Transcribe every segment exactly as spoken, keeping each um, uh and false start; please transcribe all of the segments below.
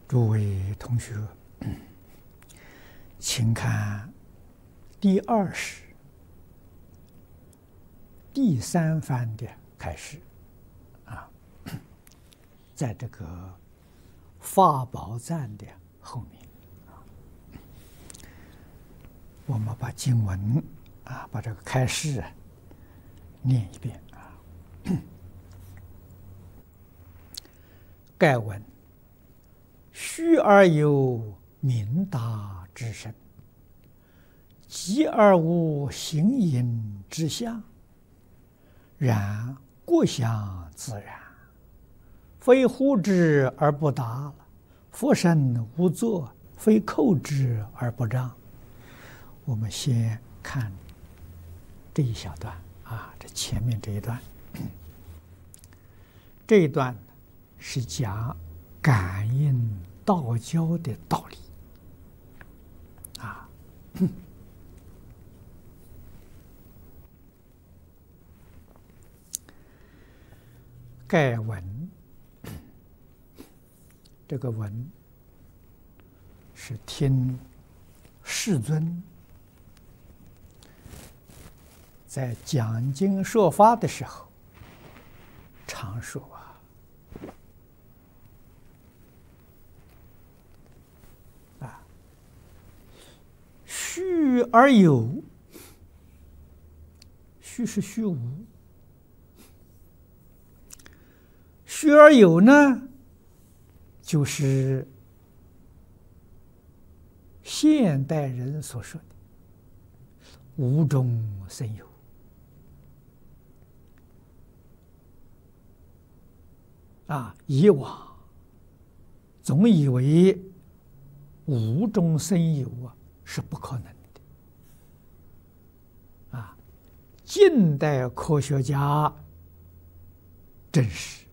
诸位同学，请看第二十、第三番的开始啊，在这个法宝赞的后面啊，我们把经文啊，把这个开示啊念一遍啊。盖文：虚而有明达之身，寂而无形影之相，然过相自然，非呼之而不答了。佛身无作，非叩之而不彰。我们先看这一小段啊，这前面这一段，这一段是讲感应道交的道理啊。盖文，这个文是听世尊在讲经说法的时候常说啊，啊，虚而有，虚是虚无，虚而有呢，就是现代人所说的无中生有啊。以往总以为无中生有啊是不可能的啊。近代科学家证实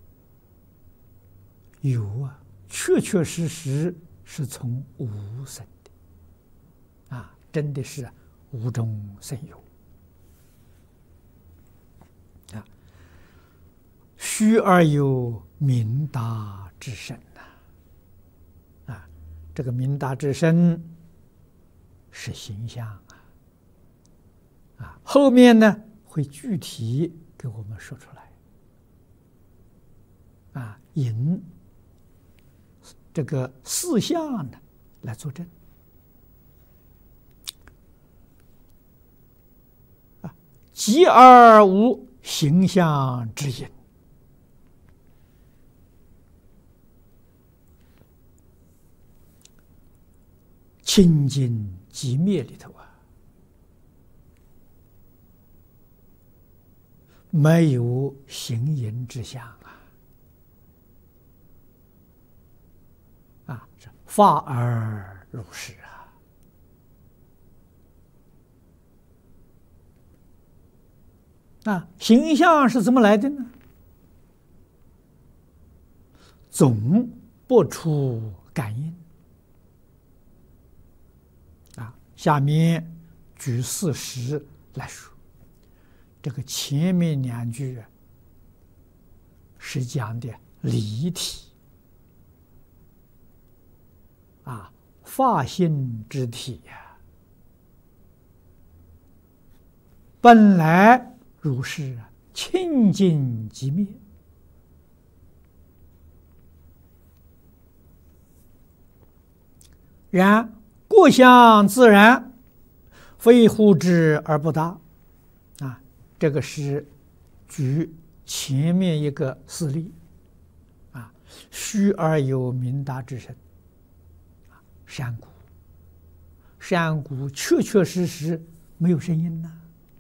有啊，确确实实是从无生的啊，真的是无中生有啊。虚而有明达之身呐，啊，这个明达之身是形象啊，啊，后面呢会具体给我们说出来啊，引这个四相呢来作证啊，寂而无形象之影，清净寂灭里头啊，没有形影之相啊。啊，法而如是啊！啊，形象是怎么来的呢？总不出感应啊。下面举事实来说，这个前面两句啊，是讲的离体。啊，法性之体呀、啊，本来如是啊，清净寂灭，然过相自然，非呼之而不答。啊，这个是举前面一个事例啊，虚而有明达之身。山谷，山谷确确实实没有声音呐、啊。